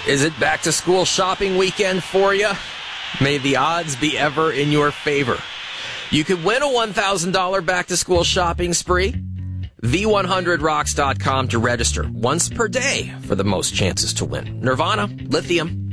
Is it back to school shopping weekend for you? May the odds be ever in your favor. You could win a $1,000 back to school shopping spree. V100rocks.com to register once per day for the most chances to win. Nirvana, Lithium,